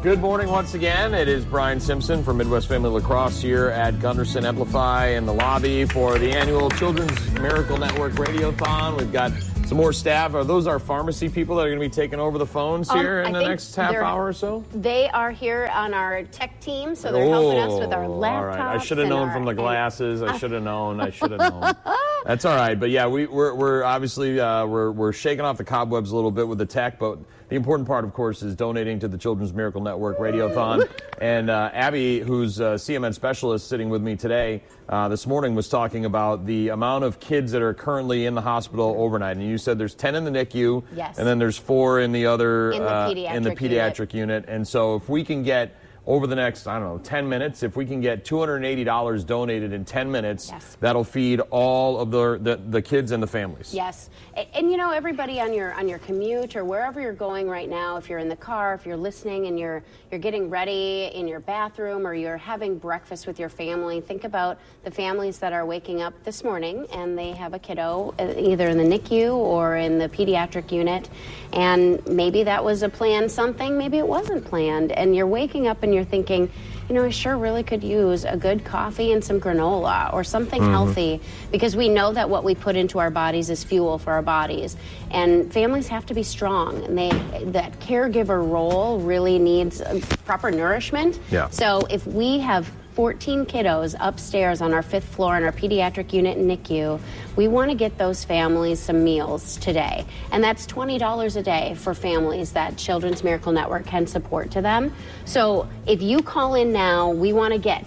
Good morning once again. It is Brian Simpson from Midwest Family Lacrosse here at Gunderson Amplify in the lobby for the annual Children's Miracle Network Radiothon. We've got some more staff. Are those our pharmacy people that are going to be taking over the phones here in the next half hour or so? They are here on our tech team, so they're helping us with our laptops. All right. I should have known from the glasses. I should have known. That's all right. But yeah, we're obviously we're shaking off the cobwebs a little bit with the tech, but the important part, of course, is donating to the Children's Miracle Network Radiothon. And Abby, who's a CMN specialist sitting with me today, this morning was talking about the amount of kids that are currently in the hospital overnight. And you said there's 10 in the NICU, yes, and then there's 4 in the other in the pediatric unit. And so if we can get over the next, 10 minutes, if we can get $280 donated in 10 minutes, yes, that'll feed all of the kids and the families. Yes. And you know, everybody on your commute or wherever you're going right now, if you're in the car, if you're listening and you're getting ready in your bathroom or you're having breakfast with your family, think about the families that are waking up this morning and they have a kiddo either in the NICU or in the pediatric unit, and maybe that was a planned something, maybe it wasn't planned, and you're waking up and you're thinking, you know, I sure really could use a good coffee and some granola or something healthy, because we know that what we put into our bodies is fuel for our bodies. And families have to be strong, and that caregiver role really needs proper nourishment. Yeah. So if we have 14 kiddos upstairs on our 5th floor in our pediatric unit in NICU, we want to get those families some meals today. And that's $20 a day for families that Children's Miracle Network can support to them. So if you call in now, we want to get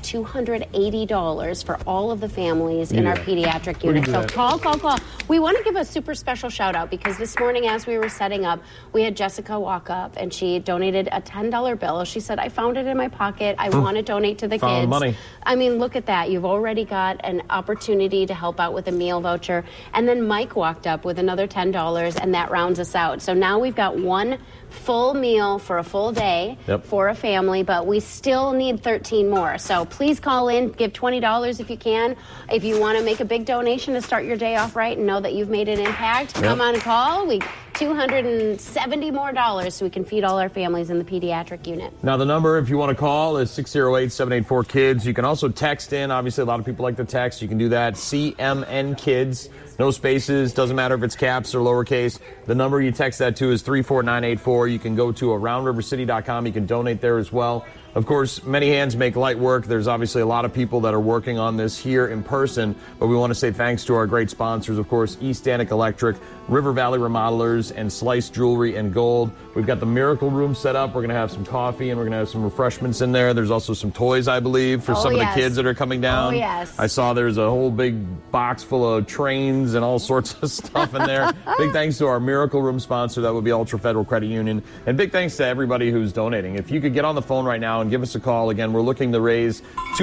$280 for all of the families in our pediatric unit. So call. We want to give a super special shout out, because this morning as we were setting up, we had Jessica walk up and she donated a $10 bill. She said, I found it in my pocket. I want to donate to the kids. Money. I mean, look at that. You've already got an opportunity to help out with a meal voucher. And then Mike walked up with another $10, and that rounds us out. So now we've got one full meal for a full day for a family, but we still need 13 more. So please call in, give $20 if you can. If you want to make a big donation to start your day off right and know that you've made an impact, come on and call. We $270 more so we can feed all our families in the pediatric unit. Now, the number, if you want to call, is 608-784-KIDS. You can also text in. Obviously, a lot of people like to text. You can do that. CMN Kids. No spaces. Doesn't matter if it's caps or lowercase. The number you text that to is 34984. You can go to aroundrivercity.com. You can donate there as well. Of course, many hands make light work. There's obviously a lot of people that are working on this here in person, but we want to say thanks to our great sponsors, of course, East Danik Electric, River Valley Remodelers, and Slice Jewelry and Gold. We've got the Miracle Room set up. We're going to have some coffee, and we're going to have some refreshments in there. There's also some toys, I believe, for some of the kids that are coming down. Oh, yes. I saw there's a whole big box full of trains and all sorts of stuff in there. Big thanks to our Miracle Room sponsor. That would be Ultra Federal Credit Union. And big thanks to everybody who's donating. If you could get on the phone right now and give us a call. Again, we're looking to raise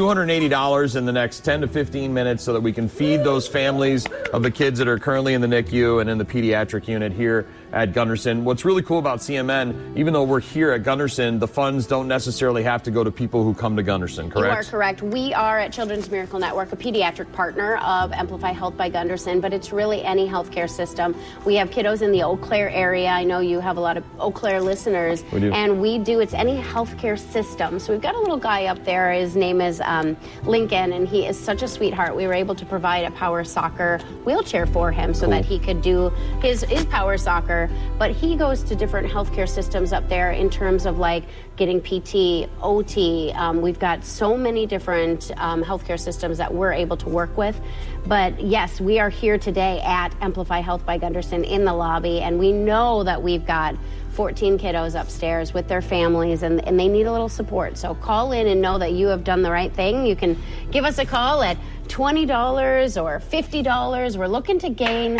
$280 in the next 10 to 15 minutes so that we can feed those families of the kids that are currently in the NICU and in the pediatric unit here at Gunderson. What's really cool about CMN, even though we're here at Gunderson, the funds don't necessarily have to go to people who come to Gunderson, correct? You are correct. We are at Children's Miracle Network, a pediatric partner of Amplify Health by Gunderson, but it's really any healthcare system. We have kiddos in the Eau Claire area. I know you have a lot of Eau Claire listeners. We do. And it's any healthcare system. So we've got a little guy up there. His name is Lincoln, and he is such a sweetheart. We were able to provide a power soccer wheelchair for him so that he could do his power soccer. But he goes to different healthcare systems up there in terms of like getting PT, OT. We've got so many different healthcare systems that we're able to work with. But yes, we are here today at Amplify Health by Gunderson in the lobby, and we know that we've got 14 kiddos upstairs with their families, and they need a little support. So call in and know that you have done the right thing. You can give us a call at $20 or $50. We're looking to gain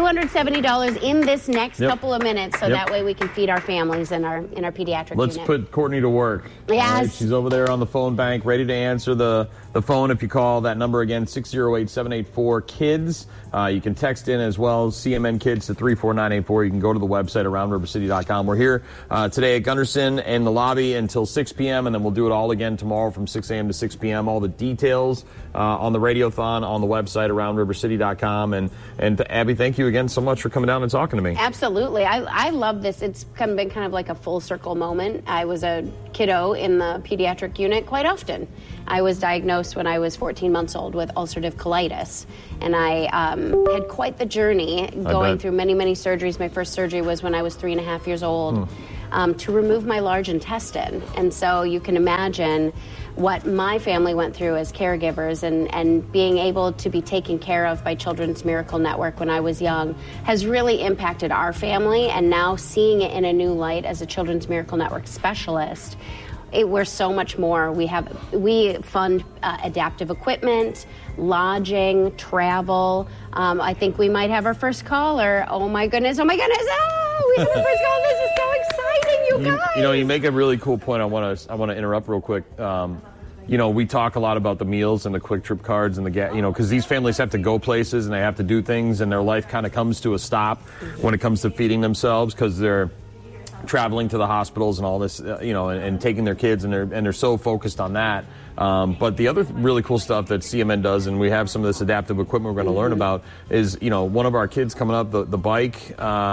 $270 in this next couple of minutes, so that way we can feed our families in our pediatric unit. Let's put Courtney to work. Yes. Right? She's over there on the phone bank, ready to answer the phone if you call that number again, 608-784-KIDS. You can text in as well, CMN Kids to 34984. You can go to the website, aroundrivercity.com. We're here today at Gunderson in the lobby until 6 p.m., and then we'll do it all again tomorrow from 6 a.m. to 6 p.m. All the details on the Radiothon on the website, aroundrivercity.com. And Abby, thank you you again so much for coming down and talking to me. Absolutely. I love this. It's been kind of like a full circle moment. I was a kiddo in the pediatric unit quite often. I was diagnosed when I was 14 months old with ulcerative colitis. And I had quite the journey going through many, many surgeries. My first surgery was when I was 3.5 years old to remove my large intestine. And so you can imagine what my family went through as caregivers, and being able to be taken care of by Children's Miracle Network when I was young has really impacted our family. And now seeing it in a new light as a Children's Miracle Network specialist, we're so much more. We fund adaptive equipment, lodging, travel. I think we might have our first caller. Oh my goodness. Oh, we have our first call. This is so exciting, you guys. You make a really cool point. I want to interrupt real quick. We talk a lot about the meals and the quick trip cards and the because these families have to go places and they have to do things, and their life kind of comes to a stop when it comes to feeding themselves, because they're traveling to the hospitals and all this, and taking their kids, and they're so focused on that. But the other really cool stuff that CMN does, and we have some of this adaptive equipment we're going to learn about, is one of our kids coming up, the bike,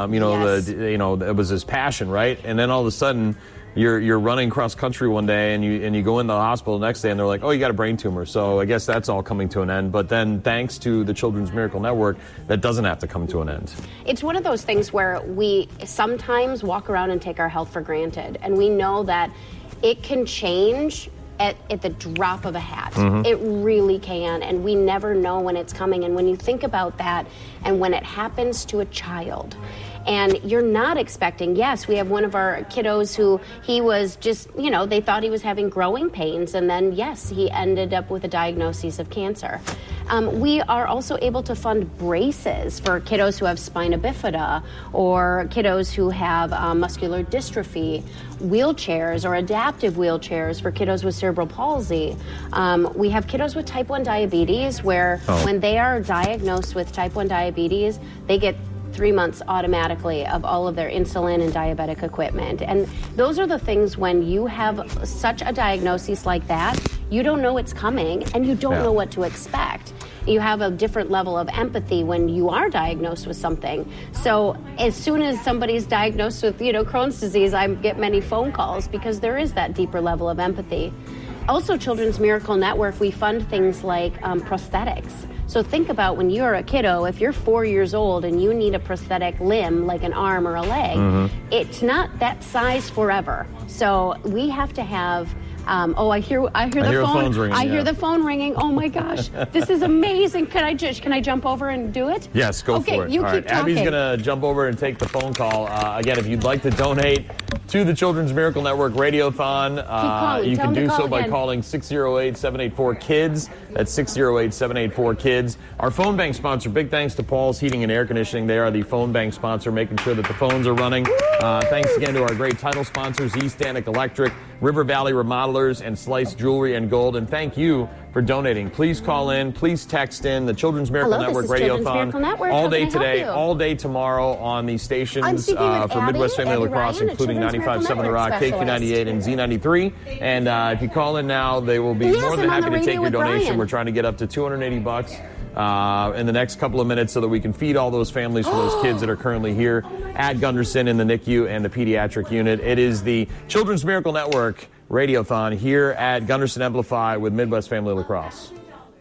it was his passion, right? And then all of a sudden, you're running cross country one day, and you go into the hospital the next day, and they're like, oh, you got a brain tumor. So I guess that's all coming to an end. But then thanks to the Children's Miracle Network, that doesn't have to come to an end. It's one of those things where we sometimes walk around and take our health for granted, and we know that it can change at the drop of a hat. It really can, and we never know when it's coming. And when you think about that, and when it happens to a child, and you're not expecting, yes, we have one of our kiddos who he was just, they thought he was having growing pains, and then, yes, he ended up with a diagnosis of cancer. We are also able to fund braces for kiddos who have spina bifida, or kiddos who have muscular dystrophy, wheelchairs or adaptive wheelchairs for kiddos with cerebral palsy. We have kiddos with type 1 diabetes, where when they are diagnosed with type 1 diabetes, they get 3 months automatically of all of their insulin and diabetic equipment. And those are the things, when you have such a diagnosis like that, you don't know it's coming, and you don't know what to expect. You have a different level of empathy when you are diagnosed with something. So as soon as somebody's diagnosed with, Crohn's disease, I get many phone calls, because there is that deeper level of empathy. Also, Children's Miracle Network, we fund things like prosthetics. So think about when you're a kiddo, if you're 4 years old and you need a prosthetic limb, like an arm or a leg, it's not that size forever. So we have to have I hear the phone ringing. I hear the phone ringing. Oh my gosh, this is amazing. Can I jump over and do it? Yes, go for it. You All keep right, talking. Abby's going to jump over and take the phone call. Again, if you'd like to donate to the Children's Miracle Network Radiothon, you can do so by calling 608-784-KIDS. That's 608-784-KIDS. Our phone bank sponsor, big thanks to Paul's Heating and Air Conditioning. They are the phone bank sponsor, making sure that the phones are running. Thanks again to our great title sponsors, East Danik Electric, River Valley Remodelers, and Slice Jewelry and Gold. And thank you for donating. Please call in. Please text in. The Children's Miracle Network Radiothon all day today, all day tomorrow on the stations for Midwest Family Lacrosse, including 95.7 The Rock, KQ98, and Z93. And if you call in now, they will be more than happy to take your donation. Brian. We're trying to get up to $280 in the next couple of minutes, so that we can feed all those families for those kids that are currently here at Gunderson in the NICU and the pediatric unit. It is the Children's Miracle Network Radiothon here at Gunderson Amplify with Midwest Family Lacrosse.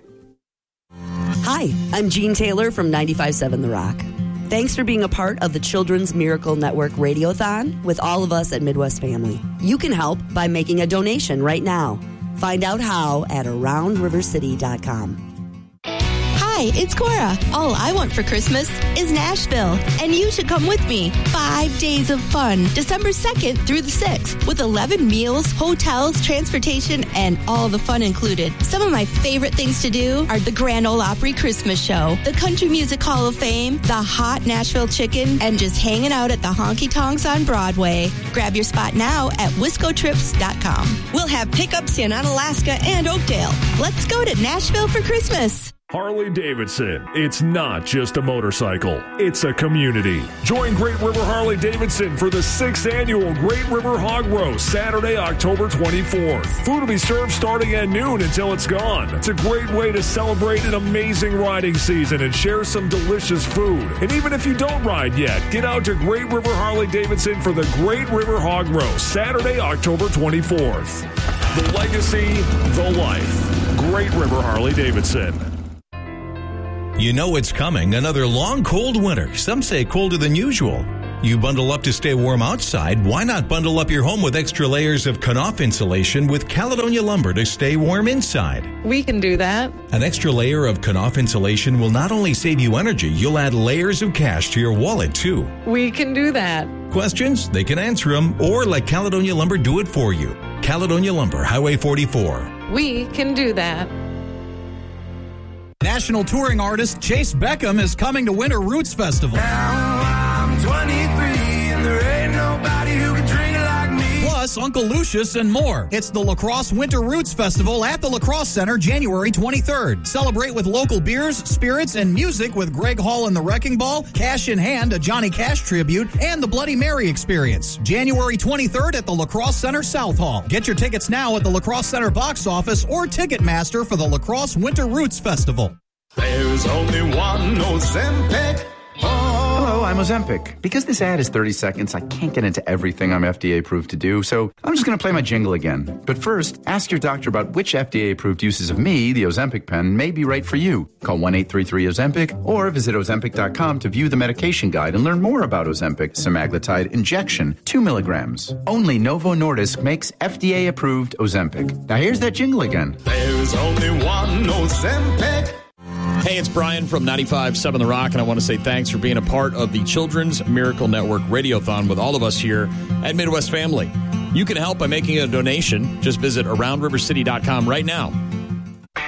Hi, I'm Jean Taylor from 95.7 The Rock. Thanks for being a part of the Children's Miracle Network Radiothon with all of us at Midwest Family. You can help by making a donation right now. Find out how at AroundRiverCity.com. Hi, it's Cora. All I want for Christmas is Nashville, and you should come with me. 5 days of fun, December 2nd through the 6th, with 11 meals, hotels, transportation, and all the fun included. Some of my favorite things to do are the Grand Ole Opry Christmas Show, the Country Music Hall of Fame, the hot Nashville chicken, and just hanging out at the honky tonks on Broadway. Grab your spot now at WiscoTrips.com. We'll have pickups in Onalaska and Oakdale. Let's go to Nashville for Christmas. Harley-Davidson. It's not just a motorcycle. It's a community. Join Great River Harley-Davidson for the 6th annual Great River Hog Roast, Saturday, October 24th. Food will be served starting at noon until it's gone. It's a great way to celebrate an amazing riding season and share some delicious food. And even if you don't ride yet, get out to Great River Harley-Davidson for the Great River Hog Roast, Saturday, October 24th. The legacy, the life. Great River Harley-Davidson. You know it's coming, another long, cold winter. Some say colder than usual. You bundle up to stay warm outside. Why not bundle up your home with extra layers of Knauf insulation with Caledonia lumber to stay warm inside? We can do that. An extra layer of Knauf insulation will not only save you energy, you'll add layers of cash to your wallet, too. We can do that. Questions? They can answer them, or let Caledonia Lumber do it for you. Caledonia Lumber, Highway 44. We can do that. National touring artist Chase Beckham is coming to Winter Roots Festival. Now I'm 23 and there ain't nobody who can drink it like me. Plus Uncle Lucius and more. It's the La Crosse Winter Roots Festival at the La Crosse Center January 23rd. Celebrate with local beers, spirits, and music with Greg Hall and the Wrecking Ball, Cash in Hand, a Johnny Cash tribute, and the Bloody Mary Experience. January 23rd at the La Crosse Center South Hall. Get your tickets now at the La Crosse Center box office or Ticketmaster for the La Crosse Winter Roots Festival. There's only one Ozempic. Hello, I'm Ozempic. Because this ad is 30 seconds, I can't get into everything I'm FDA approved to do, so I'm just going to play my jingle again. But first, ask your doctor about which FDA approved uses of me, the Ozempic pen, may be right for you. Call 1-833-OZEMPIC or visit Ozempic.com to view the medication guide and learn more about Ozempic semaglutide injection, 2 milligrams. Only Novo Nordisk makes FDA approved Ozempic. Now here's that jingle again. There's only one Ozempic. Hey, it's Brian from 95.7 The Rock, and I want to say thanks for being a part of the Children's Miracle Network Radiothon with all of us here at Midwest Family. You can help by making a donation. Just visit AroundRiverCity.com right now